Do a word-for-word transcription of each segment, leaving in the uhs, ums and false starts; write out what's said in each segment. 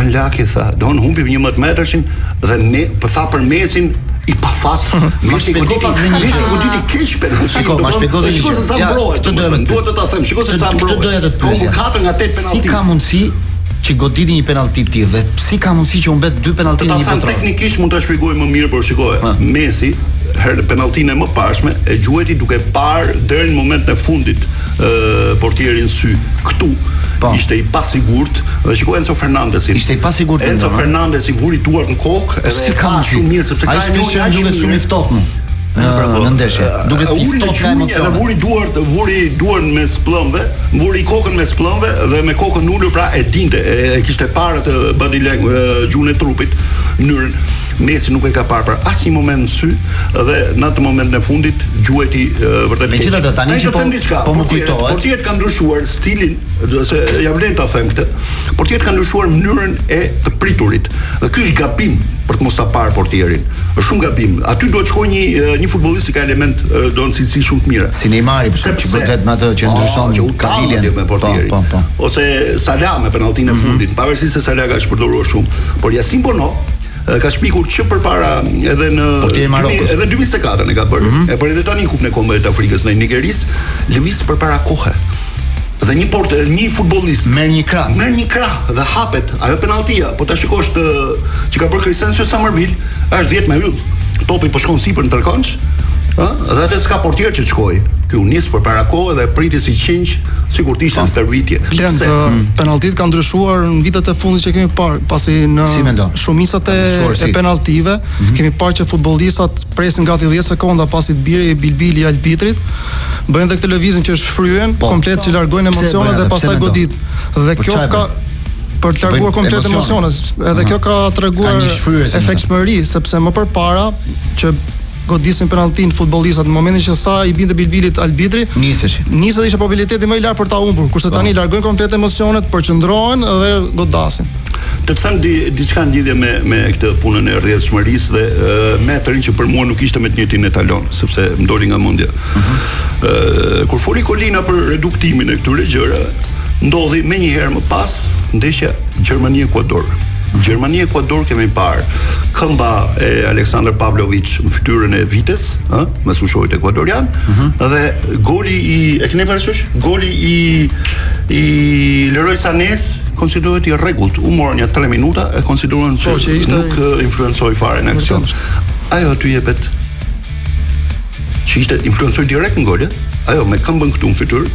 kanë lakje tha, don humbim një mëdhtë metërshin dhe me po tha për Mesin i pafat. Mesi goditi, Mesi goditi keq penalti. Shiko, ma shpjegoj dhe shiko se sa mbrohet. Duhet të ta them, shiko se sa mbrohet. Këtë doja të të pyesja. katër nga tetë penalti. Si ka mundësi që goditi një penalti ti dhe si ka mundësi që humbet dy penalti në një botror? Teknikisht mund ta shpjegoj më mirë, por shikoj. Mesi herë penaltinë e më pashme e gjuajti duke parë deri në momentin e fundit ë portierin sy. Ktu Pa. Ishte i pasigurt dhe shikoj Enzo Fernandesin. Ishte i pasigurt. Enzo Fernandesi vuri duart në kokë edhe si ka shumë mirë sepse ka një një duket shumë i ftohtë. Në ndeshje. Duket i ftohtë ka emocion. Edhe vuri duart, vuri duart me spllëmve, vuri kokën me spllëmve dhe me kokën ulur, pra e dinte, e kishte parë të body language, gjuhën e trupit, mënyrën. Mesi nuk e ka parë për asnjë moment në sy dhe në atë moment në fundit gjuheti vërtet keq. Megjithatë tani që po po më kujtohet, portierët kanë ndryshuar stilin, se ja vlen ta them këtë. Portierët kanë ndryshuar mënyrën e të priturit. Dhe ky është gabim për të mos ta parë portierin. Është shumë gabim. Aty duhet shkojë një një futbollist që ka element don cilësi shumë të mira. Si Neymar, që vetë me atë që ndryshon që Kavilian me portierin. Po, po, po. Ose Salah me penalltinë e fundit, pavarësisht se Salah ka shpërdoruar shumë, por Yasin Bono ka shpikur që përpara edhe në edhe dy mijë e njëzet e katër e ka bërë. Mm -hmm. E bëri edhe tani në Kupën e Kombeve të Afrikës në Nigeris, lëviz përpara kohe. Dhe një port një futbollist merr një krah, merr një krah dhe hapet ajo penalltia. Po ta shikosh të që ka bërë Crescencio Summerville, është dhjetë me yll. Topi po shkon sipër në tërkonç, ë? Dhe atë s'ka portier që të shkojë. Ky u nis përpara kohë dhe priti si qinj, sikur të ishte në stërvitje. Klient, penalltit kanë ndryshuar në vitet e fundit që kemi parë, pasi në si shumicat e, e penaltive, mm -hmm. kemi parë që futbollistat presin gati dhjetë sekonda pasi të bjerë i bilbili i arbitrit, bëjnë dhe këtë lëvizjen që shfryen, po, komplet që largojnë emocionet dhe pastaj godit. Dhe kjo ka për të larguar komplet emocionet. Edhe kjo ka treguar efektshmëri, sepse më përpara që godisin penalltin futbollistat në momentin që sa i binte bilbilit arbitri, niseshin. Nisë ishte probabiliteti më i lartë për ta humbur, kurse tani largojnë komplet emocionet, përqendrohen dhe godasin. Të të them di, diçka në lidhje me me këtë punën e rrjedhshmërisë dhe uh, metrin që për mua nuk ishte me të njëjtin etalon, sepse më doli nga mendja. Ëh, uh -huh. uh, kur foli Kolina për reduktimin e këtyre gjërave, ndodhi më një herë më pas ndeshja Gjermani-Ekuador. Gjermani-Ekuador kemi parë këmba e Aleksandar Pavlović në fytyrën e Vites, ë, me sushorit ekuadorian, uh -huh. dhe goli i e keni parasysh? Goli i i Leroy Sanes konsiderohet i rregullt. U morën ja tre minuta e konsideruan se ishte... nuk uh, influencoi fare në aksion. Ajo aty jepet që ishte influencoi direkt në gol, ajo me këmbën këtu në fytyrë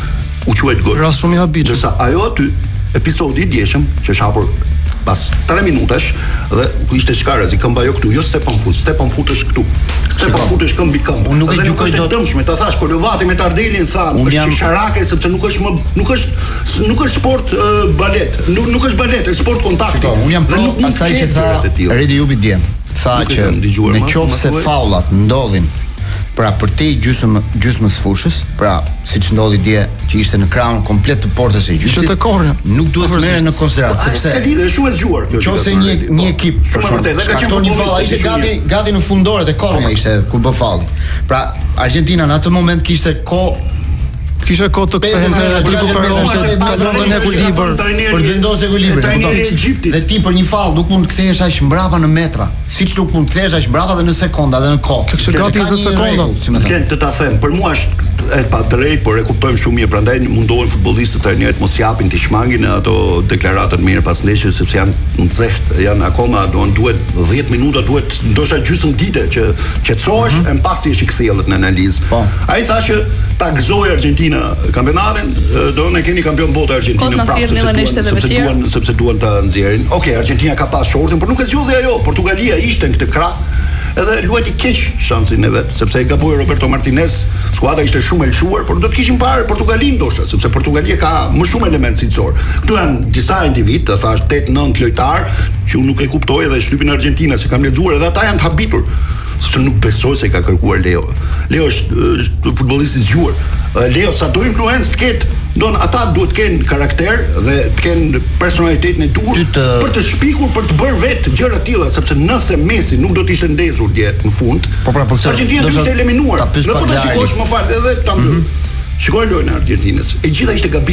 u quhet gol. Rast shumë i habitshëm. Dorsa ajo aty episodi i djeshëm që është hapur pas tre minutash dhe ku ishte shkarazi këmba jo këtu, jo Stepan Fut, Stepan Fut është këtu. Stepan Fut është këmbi këmbë. Unë nuk e gjykoj dot dëmshme, ta thash Kolovati me Tardelin tha, është jam... sharake sepse nuk është më nuk është nuk është sport uh, balet, nuk nuk është balet, është sport kontakti. Unë jam pro asaj që tha Redi Jubi djem. Tha që në qoftë se faullat ndodhin pra për te gjysmë gjysmës fushës, pra siç ndodhi dje që ishte në krahun komplet të portës së gjysmës. Ishte korrja. Nuk duhet të merren në konsiderat sepse ka lidhje shumë e zgjuar kjo. Nëse një një ekip shumë vërtet, dhe ka qenë një fall ishte gati gati në fundoret e korrja ishte kur bë falli. Pra Argentina në atë moment kishte kohë Kishe kohë të kthehente të rikuperohej, të kalonte në ekuilibër, për të vendosur ekuilibrin. Dhe ti për një fall nuk mund të kthehesh aq mbrapa në metra, siç nuk mund të kthehesh aq mbrapa dhe në sekonda dhe në kohë. Kjo është gati njëzet sekonda. Kënd të ta them, për mua është e pa drejt, por e kuptojmë shumë mirë, prandaj mundohen futbollistët të trajnerët mos japin të shmangin ato deklaratat mirë pas ndeshjes sepse janë nxehtë, janë akoma doan duhet dhjetë minuta, duhet ndoshta gjysmë dite që qetësohesh e mbasi është i kthjellët në analizë. Ai tha që ta gëzoi Argentina kampionatin, do ne keni kampion botë Argentinën prapë sepse duan sepse duan ta nxjerrin. Okej, Argentina ka pas shortin, por nuk e zgjodhi ajo. Portugalia ishte në këtë krah. Edhe luajti keq shansin e vet, sepse e gaboi Roberto Martinez, skuadra ishte shumë e lëshuar, por do të kishim parë Portugalin ndoshta, sepse Portugalia ka më shumë element cilësor. Këtu janë disa individ, të thash tetë nëntë lojtar, që unë nuk e kuptoj edhe shtypin Argentina se kam lexuar edhe ata janë të habitur. Sepse nuk besoj se ka kërkuar Leo. Leo është uh, futbollist i zgjuar. Uh, Leo sa do influencë të ketë, don ata duhet të kenë karakter dhe të kenë personalitetin e duhur të... për të shpikur, për të bërë vetë gjëra të tilla, sepse nëse Messi nuk do të ishte ndezur dje në fund, po pra po Argentina do të ishte eliminuar. Në po ta shikosh më fal edhe ta mbyll. Shikoj lojën e Argentinës. E gjitha ishte gabim.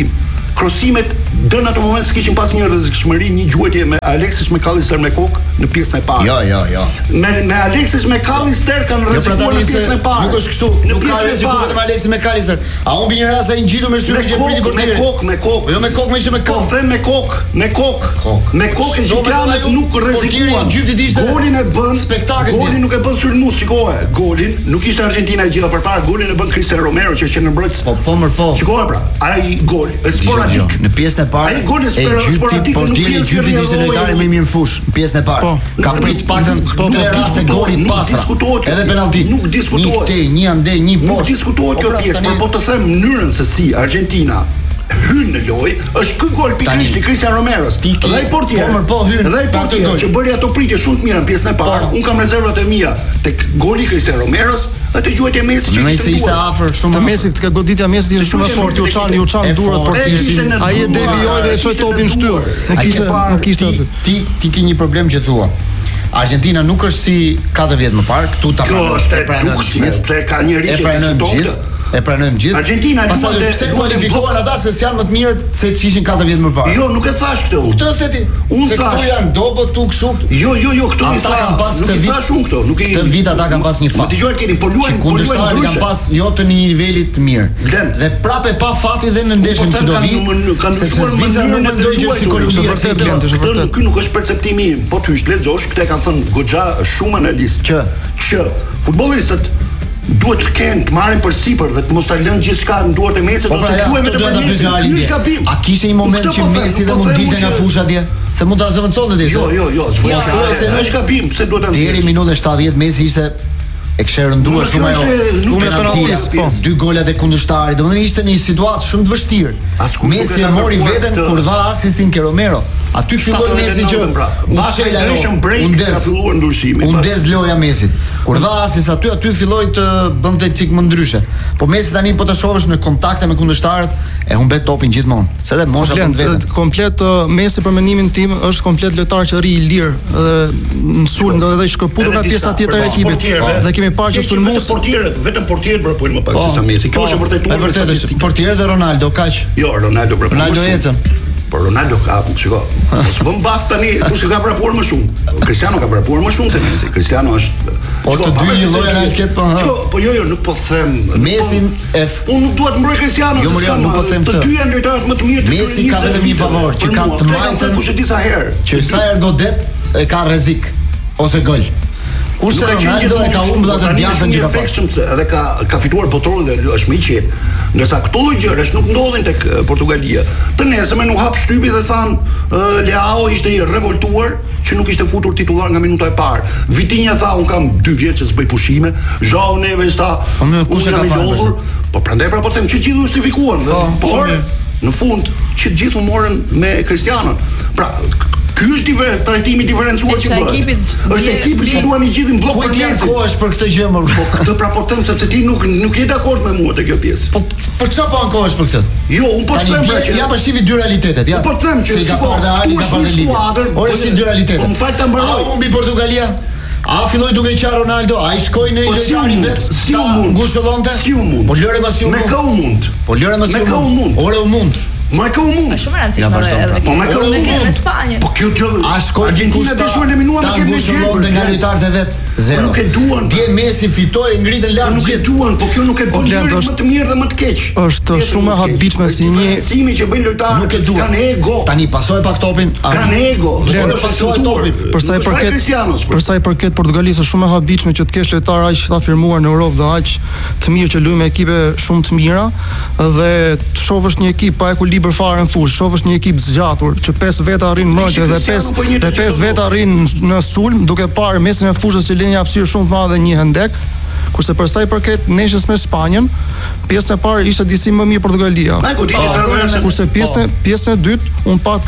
krosimet deri në atë moment s'kishin pas një rrezikshmëri, një gjuajtje me Alexis McAllister me kokë në pjesën e parë. Jo, jo, jo. Me me Alexis McAllister kanë rrezikuar në pjesën e parë. Nuk është kështu. Nuk ka rrezikuar vetëm Alexis McAllister. A humbi një rast ai ngjitur me shtyrën që priti me kokë, me kokë. Jo me kokë, më ishte me kokë. Po them me kokë, me kokë. Me kokë që janë nuk rrezikuan. Golin e bën spektakël. Golin nuk e bën sulmues, shikoje. Golin nuk ishte Argentina e gjitha përpara, golin e bën Cristiano Romero që është në mbrojtës. Po, po, më po. Shikoje pra, ai gol, sporadik. Në pjesën e parë. Ai gol sporadik nuk vjen si Egypti ishte lojtari më i mirë në fushë në pjesën e parë. Ka prit paktën tre raste golin pasra. Edhe penalti. Nuk diskutohet. Një këtej, një ande, një poshtë. Nuk diskutohet kjo pjesë, por po të them mënyrën se si Argentina hyn në lojë, është ky gol pikërisht i Cristiano Romeros. Dhe ai portier. Po, po hyn. Dhe ai portier që bëri ato pritje shumë të mira në pjesën e parë. Un kam rezervat e mia tek goli i Cristiano Romeros, atë gjuajt e Messi që ishte ishte afër shumë. Te Messi ka goditja Messi ishte shumë e fortë, u çan, u çan durat portierin. Ai e devijoi dhe e çoi topin shtyr. Nuk kishte, nuk kishte. Ti ti ke një problem që thua. Argentina nuk është si katër vjet më parë, këtu ta pranojmë. Ka njëri që diskuton. E pranojmë gjithë. Argentina pastaj pse kualifikohen ata se janë më të mirë se ç'ishin katër vjet më parë. Jo, nuk e thash këtë. Këtë e theti. Unë thash këtu janë dobët tu kështu. Jo, jo, jo, këtu i thash. Nuk i thash unë këtu, nuk i. Këtë vit ata kanë pas një fat. Dëgjoj keni, po luajnë, po luajnë kanë pas jo të një niveli të mirë. Dhe prapë pa fati dhe në ndeshjen që do vi. Kanë ndryshuar mënyrën e ndërgjuar si Kolumbia. Ky nuk është perceptimi im. Po ty lexosh, këtë kanë thënë goxha shumë analistë që që futbollistët duhet të kenë të marrin përsipër dhe të mos ta lënë gjithçka në duart e Messit ose të luajnë vetëm për Messi. A kishte një moment që Messi dhe mund dilte nga fusha atje? Se mund ta zëvendësonte ti. Jo, jo, jo, se nuk është gabim, pse duhet ta nxjerrë? Deri minutën shtatëdhjetë Messi ishte e kishte rënduar shumë ajo. Nuk është penaltis, po. Dy golat e kundërshtarit. Domethënë ishte në një situatë shumë të vështirë. Messi e mori veten kur dha asistin ke Romero. Aty filloi Messi që mbasi lëshën break ka filluar ndryshimi. U ndes loja Messit. Kur dha asis aty aty filloi të bënte çik më ndryshe. Po Messi tani po ta shohësh në kontakte me kundërshtarët e humbet topin gjithmonë. Se edhe mosha të vetë. Komplet Messi për mendimin tim është komplet lojtar që rri i lirë dhe në sulm do edhe i shkëputur nga pjesa tjetër e ekipit. Dhe kemi parë që sulmues portierët, vetëm portierët vrapojnë më pak se sa Messi. Kjo është vërtetuar. Është vërtetë. Portierët dhe Ronaldo kaq. Jo, Ronaldo vrapon. Ronaldo ecën. Por Ronaldo ka, shiko, mos vëm bas tani, kush ka vrapuar më shumë? Cristiano ka vrapuar më shumë se Messi. Cristiano është po të dy një lloj analitet po. Jo, po jo, jo, nuk po them. Messin e unë nuk dua të mbroj Cristiano, jo, se nuk po them të dy janë lojtarët më të mirë të Messi ka vetëm një favor, që ka të majtën kush e di sa herë. Që sa herë godet e ka rrezik ose gol. Kurse Ronaldo e ka humbur atë djatën që ka pasur. Edhe ka ka fituar botrorin dhe është më i qetë. Ndërsa këto lloj gjërash nuk ndodhin tek Portugalia. Të nesërmen u hap shtypi dhe than Leao ishte i revoltuar që nuk ishte futur titullar nga minuta e parë. Vitinha tha un kam dy vjet që s'bëj pushime. Joao Neves tha kush e ka falur. Po prandaj pra po them që gjithë u justifikuan dhe por në fund që gjithë u morën me Cristianon. Pra ky është diver, trajtimi diferencuar që bëhet. Është ekipi që luan i gjithë në blok për Messi. Ku është për këtë gjë më? Po këtë pra po them sepse ti nuk nuk je dakord me mua te kjo pjesë. Po për çfarë po ankohesh për këtë? Jo, un po të them që ja përshtivi dy realitetet, ja. Po të them që ka parë dhe Ali ka parë Livi. Ora si dy realitetet. Po më fal ta mbaroj. A humbi Portugalia? A filloi duke qenë Ronaldo, ai shkoi në lojtarin vet, si u mund? Ngushëllonte? Si u mund? Po lëre pas si u mund? Me kë u mund? Po lëre mas si u mund? Ora u mund. Ma ka u mund. Shumë rëndësishme edhe. Po ma ka u mund në Spanjë. Po kjo gjë. A shkoi Argentina të shkojnë eliminuar me kemi shërbim nga lojtarët e vet. Zero. Nuk e duan. Dje Messi fitoi ngritën lart. Nuk e duan, po kjo nuk e bën më të mirë dhe më të keq. Është shumë e habitshme si një simi që bëjnë lojtarët. Nuk e duan. Kanë ego. Tani pasoi pak topin. Kanë ego. Por pasoi topin. Për sa i përket për sa i përket Portugalisë është shumë e habitshme që të kesh lojtar aq të afirmuar në Europë dhe aq të mirë që luajnë me ekipe shumë të mira dhe të shohësh një ekip pa ekuilibër fare në fushë. Shohësh një ekip zgjatur që pesë veta arrin mbrojtje dhe pesë dhe pesë veta arrin në sulm, duke parë mesin e fushës që lën një hapësirë shumë të madhe një hendek. Kurse për sa i përket ndeshjes me Spanjën, pjesa e parë ishte disi më mirë Portugalia. Kurse pjesa pjesa e dytë un pa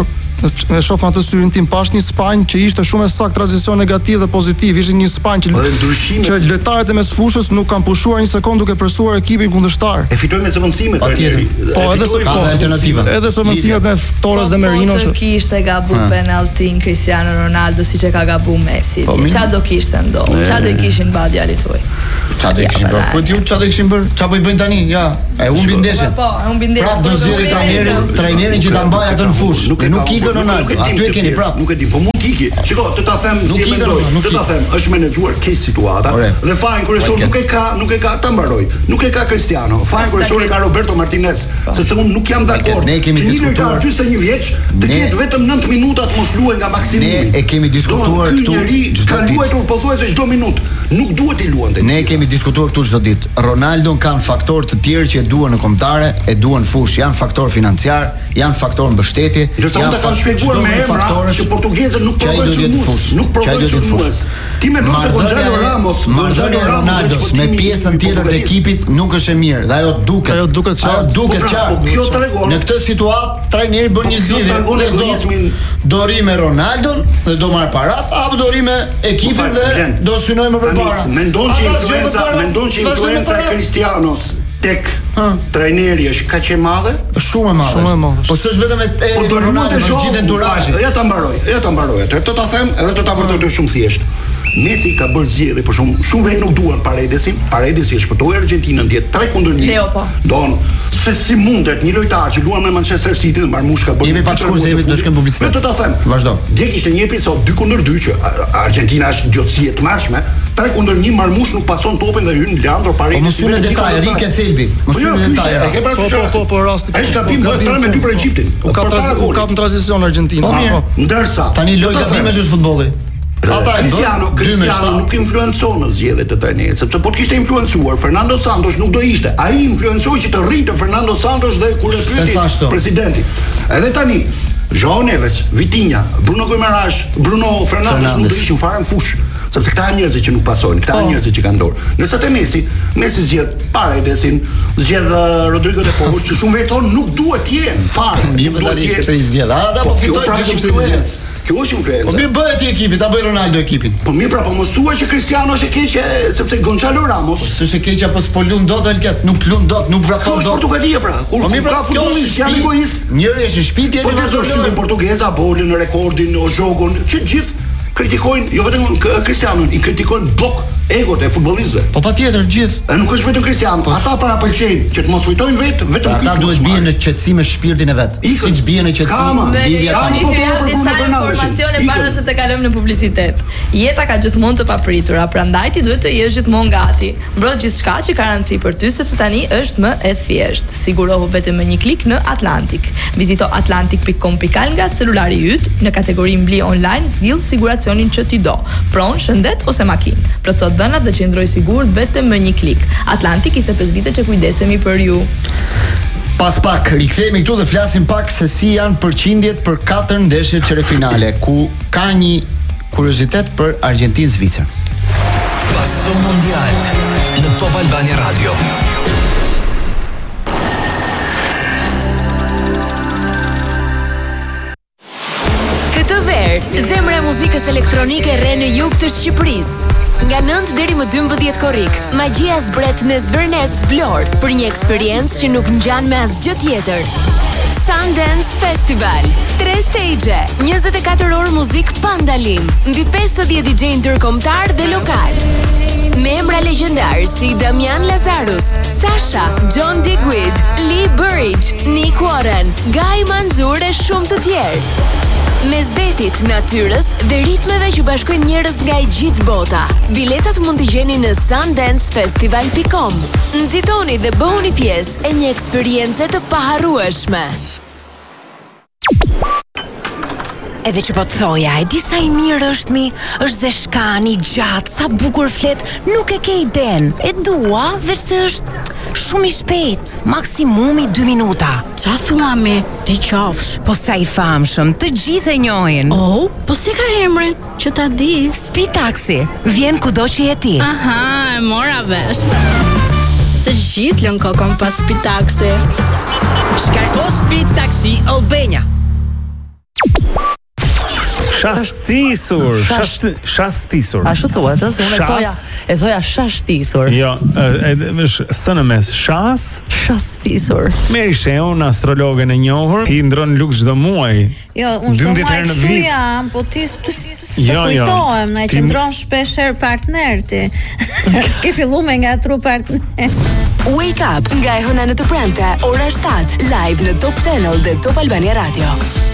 e shoh atë syrin tim pas një Spanjë që ishte shumë e saktë tranzicion negativ dhe pozitiv, ishte një Spanjë që që lojtarët e mesfushës nuk kanë pushuar një sekondë duke presuar ekipin kundërshtar. E fitoi me zëvendësime tani. Po, edhe se po alternativa. Edhe zëvendësimet me Torres dhe Merino që kishte gabu penalltin Cristiano Ronaldo siç e ka gabu Messi. Çfarë do kishte ndodhur? Çfarë do i kishin bërë djalit tuaj? Çfarë do i kishin bërë? Po ti çfarë do i kishin bërë? Çfarë po i bëjnë tani? Ja, e humbi ndeshjen. Po, e humbi ndeshjen. Prap do zgjidhni trajnerin, trajnerin që ta mbajë atë në fushë. Nuk nuk ikën Ronaldo. Aty e keni prap. Nuk e di, po mund tiki. Shiko, të ta them si mendoj. Të ta them, është menaxhuar keq situata dhe fajin kryesor nuk e ka, nuk e ka ta mbaroj. Nuk e ka Cristiano. Fajin kryesor e ka Roberto Martinez, sepse unë nuk jam dakord. Ne kemi diskutuar gjysmë një vjeç të ketë vetëm nëntë minuta të mos luajë nga maksimumi. Ne e kemi diskutuar këtu çdo ka luajtur pothuajse çdo minutë. Nuk duhet i luante. Ne kemi diskutuar këtu çdo ditë. Ronaldo kanë faktorë të tjerë që e duan në kombëtare, e duan fushë, janë faktor financiar, janë faktor mbështetje, janë faktor me faktorë që portugezët nuk provojnë fushë, nuk provojnë fushë. Ti mendon se Gonzalo Ramos, Gonzalo Ronaldo me pjesën tjetër të ekipit nuk është e mirë, dhe ajo duket. Ajo duket qartë, duket qartë. Po kjo tregon në këtë situatë trajneri bën një zgjidhje. Do ri me Ronaldon dhe do marr parat, apo do ri me ekipin dhe do synojmë më përpara. Mendon që influenca, mendon që influenca e Cristianos tek trajneri është kaq e madhe? Shumë e madhe. Shumë e madhe. Po s'është vetëm e po do Ronaldo të gjithë enturazhi. Ja ta mbaroj, ja ta mbaroj atë. Të ta them edhe të ta vërtetoj shumë thjesht. Messi ka bërë zgjedhje për shumë shumë vetë nuk duan Paredesin. Paredesi e shpëtoi Argentinën diet tre kundër një. Don se si mundet një lojtar që luan me Manchester City dhe Marmush ka bërë. Jemi pa shkuar se jemi do shkem publicitet. Të ta them. Vazhdo. Dje kishte një episod dy kundër dy që Argentina është idiotësi e tmerrshme. tre kundër një Marmush nuk pason topin dhe hyn Leandro Paredes. Po mos hynë detaj, Rike Thelbi. Mos hynë detaj. Po po po rasti. Ai ka bim tre me dy për Egjiptin. U ka u ka në tranzicion Argentina. Po ndërsa tani loj gabimesh është futbolli. Ata Cristiano, Cristiano nuk influencon në zgjedhjet e trajnerit, sepse po të kishte influencuar Fernando Santos nuk do ishte. Ai influencoi që të rrinte Fernando Santos dhe kur e pyeti presidenti. Edhe tani João Neves, Vitinha, Bruno Guimaraes, Bruno Fernandes nuk do ishin fare në fushë, sepse këta janë njerëz që nuk pasojnë, këta janë njerëz që kanë dorë. Nëse te Messi, Messi zgjedh Paredesin, zgjedh Rodrigo de Paul, që shumë vetë thonë nuk duhet të jenë fare. Nuk duhet të jenë se i zgjedh. Ata po fitojnë gjithë pse i zgjedh. Kjo është influenca. Po mirë bëhet ti ekipit, ta bëj Ronaldo ekipin. Po mirë pra, po mos thuaj që Cristiano është e keq sepse Gonzalo Ramos s'është e keq apo s'po lund dot Alket, nuk lund dot, nuk vrakon dot. Portugalia pra. Kur ka futbollist janë egoist. Njëri është në shtëpi, tjetri në shtypin portugeza, bolën në rekordin, o jogun, që gjithë kritikojnë, jo vetëm Cristiano, i kritikojnë blok egot e futbollistëve. Po patjetër gjithë. E nuk është vetëm Cristiano, ata para pëlqejnë që të mos kujtojnë vetë, vetëm ata duhet bien në qetësi me shpirtin e vet. Siç bien në qetësi. Lidhja tani që janë disa informacione para se të kalojmë në publicitet. Jeta ka gjithmonë të papritura, prandaj ti duhet të jesh gjithmonë gati. Mbro gjithçka që ka rëndësi për ty sepse tani është më e thjeshtë. Sigurohu vetëm me një klik në Atlantic. Vizito atlantic dot com dot al nga celulari yt në kategorinë mbli online, zgjill siguracionin që ti do. Pron, shëndet ose makinë. Plotso dhënat dhe qëndroj sigurt vetëm me një klik. Atlantic njëzet e pesë vite që kujdesemi për ju. Pas pak rikthehemi këtu dhe flasim pak se si janë përqindjet për katër ndeshjet çereffinale, ku ka një kuriozitet për Argentinë-Zvicër. Passo Mondial në Top Albania Radio. Këtë verë, zemra e muzikës elektronike rre në jug të Shqipërisë. Nga nëntë deri më dymbëdhjetë korrik, magjia zbret në Zvërnec Vlorë për një eksperiencë që nuk ngjan me asgjë tjetër. Sundance Festival, tre stage, njëzet e katër orë muzik pa ndalim, mbi pesëdhjetë D J ndërkombëtar dhe lokal. Me emra legjendar si Damian Lazarus, Sasha, John Digweed, Lee Burridge, Nick Warren, Guy Manzur e shumë të tjerë. Mes detit, natyrës dhe ritmeve që bashkojnë njerëz nga e gjithë bota. Biletat mund t'i gjeni në sundance festival dot com. Nxitoni dhe bëhuni pjesë e një eksperience të paharrueshme. Edhe që po të thoja, e di sa i mirë është mi, është zeshkan, i gjatë, sa bukur flet, nuk e ke iden. E dua, veç se është shumë i shpejt, maksimumi dy minuta. Qa thua mi, ti qafsh? Po sa i famshëm, të gjithë e njohin. Oh, po si ka emrin, që ta di? Speed Taxi, vjen kudo që je ti. Aha, e mora vesh. Të gjithë lën kokon pas Speed Taxi. Shkarko Speed Taxi Albania. Shastisur, shastisur. Ashtu thuhet, se unë e thoja, e thoja shashtisur. Jo, është së në mes, shas, shastisur. Meri Sheun, astrologen e njohur, ti ndron luk çdo muaj. Jo, unë s'do muaj kështu jam, po ti s'të kujtohem, na e qëndron shpesh her partner ti. Ke fillu me nga tru partner. Wake Up nga e hëna në të premte, ora shtatë, live në Top Channel dhe Top Albania Radio.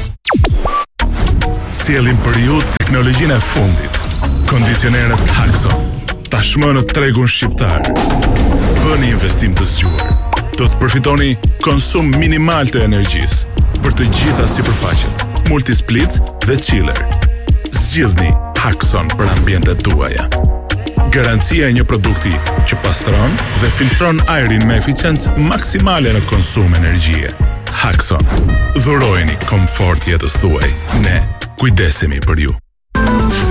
Sjellim për ju teknologjinë e fundit. Kondicionerët Haxon. Tashmë në tregun shqiptar. Bëni investim të zgjuar. Do të përfitoni konsum minimal të energjisë për të gjitha sipërfaqet, multisplit dhe chiller. Zgjidhni Haxon për ambientet tuaja. Garancia e një produkti që pastron dhe filtron ajrin me eficiencë maksimale në konsum energjie. Haxon. Dhurojeni komfort jetës tuaj. Ne kujdesemi për ju.